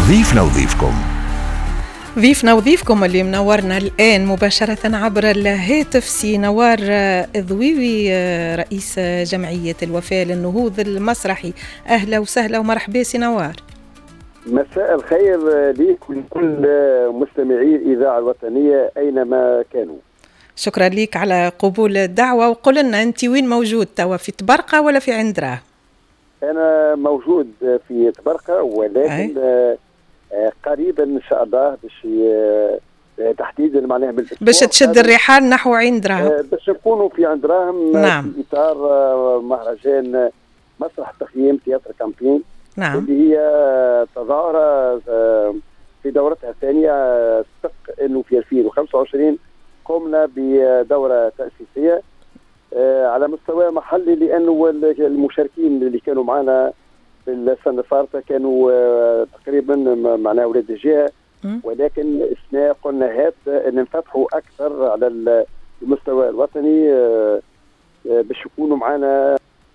ضيفنا وضيفكم. ضيفنا وضيفكم اللي منورنا الآن مباشرة عبر الهاتف سي نوار ضويوي، رئيس جمعية الوفاء للنهوض المسرحي. أهلا وسهلا ومرحبا سي نوار. مساء الخير ليك ولكل مستمعي الإذاعة الوطنية أينما كانوا. شكرا لك على قبول الدعوة. وقل لنا أنت وين موجود توا، في تبرقة ولا في عندراه؟ أنا موجود في تبرقة، ولكن قريبا إن شاء الله تحديدا معناها باش تشد الرحال نحو عندراه، باش نكونوا في عندراهم. نعم. في إطار مهرجان مسرح تخييم تياتر كامبين. نعم. اللي هي تظاهرة في دورتها الثانية. سبق أنه في 2025 قمنا بدورة تأسيسية على مستوى محلي، لأنه المشاركين اللي كانوا معنا في السنة الفارطة كانوا تقريبا معناها أولاد الجهة، ولكن اثناء قلنا هات أن نفتحوا أكثر على المستوى الوطني باش يكونوا معنا.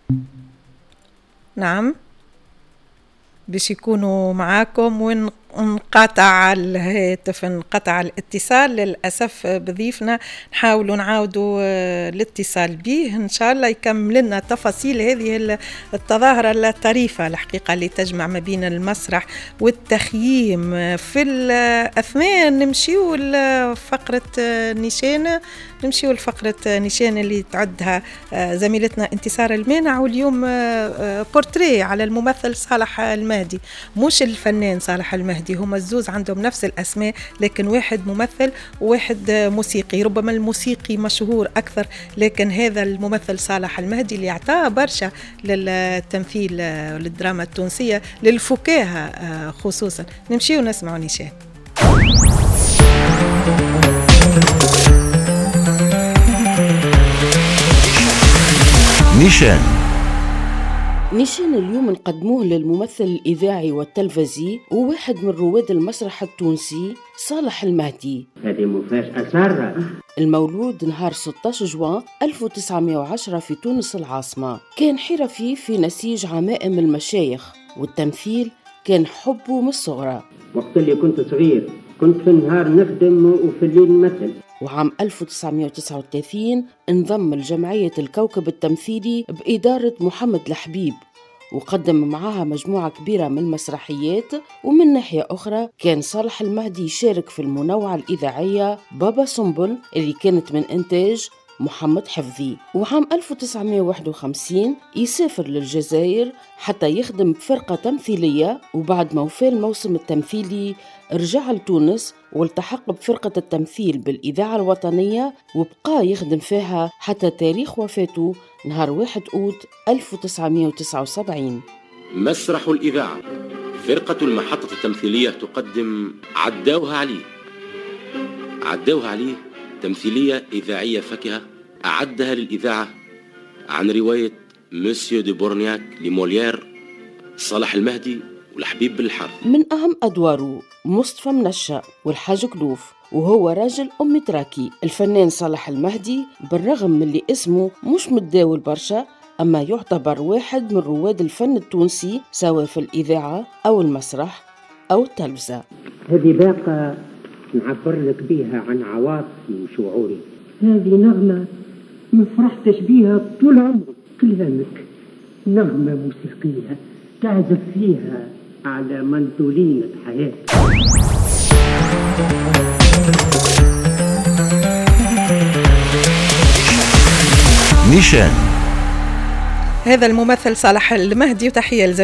نعم، باش يكونوا معاكم. وانقطع الهاتف، انقطع الاتصال للأسف بضيفنا. نحاولوا نعاودوا الاتصال به إن شاء الله يكمل لنا تفاصيل هذه التظاهرة الطريفة الحقيقة اللي تجمع ما بين المسرح والتخييم. في الأثناء نمشيوا لفقرة نيشان، اللي تعدها زميلتنا انتصار المانع. واليوم بورتريه على الممثل صالح المهدي، مش الفنان صالح المهدي، هما الزوز عندهم نفس الأسماء، لكن واحد ممثل وواحد موسيقي. ربما الموسيقي مشهور أكثر، لكن هذا الممثل صالح المهدي اللي اعطاه برشا للتمثيل للدراما التونسية، للفكاهة خصوصا. نمشي ونسمع نيشان. نيشان اليوم نقدموه للممثل الإذاعي والتلفزي وواحد من رواد المسرح التونسي صالح المهدي. هذه مفاجأة سارة. المولود نهار 16 جوان 1910 في تونس العاصمة. كان حرفي في نسيج عمائم المشايخ، والتمثيل كان حبه من الصغرى. وقت اللي كنت صغير كنت في النهار نخدم وفي الليل نمثل. وعام 1939 انضم لجمعية الكوكب التمثيلي بإدارة محمد الحبيب، وقدم معها مجموعة كبيرة من المسرحيات. ومن ناحية أخرى كان صالح المهدي يشارك في المنوعة الإذاعية بابا سنبل اللي كانت من إنتاج محمد حفظي. وعام 1951 يسافر للجزائر حتى يخدم بفرقة تمثيلية، وبعد ما وفى الموسم التمثيلي رجع لتونس والتحق بفرقة التمثيل بالإذاعة الوطنية، وبقى يخدم فيها حتى تاريخ وفاته نهار 1 أوت 1979. مسرح الإذاعة، فرقة المحطة التمثيلية تقدم عداوها عليه، تمثيلية إذاعية فكهة أعدها للإذاعة عن رواية مسيو دي بورنياك لموليير، صالح المهدي والحبيب بالحرب. من أهم أدواره مصطفى منشأ والحاج كلوف، وهو راجل أمي تراكي. الفنان صالح المهدي بالرغم من اللي اسمه مش متداول برشا، أما يعتبر واحد من رواد الفن التونسي سواء في الإذاعة أو المسرح أو التلفزة. هذه باقة نعبر لك بيها عن عواطفي وشعوري. هذه نغمة ما فرحتش بيها طول عمري. كلامك نغمة موسيقية تعزف فيها على مندولينة حياتي. نيشان. هذا الممثل صالح المهدي، وتحية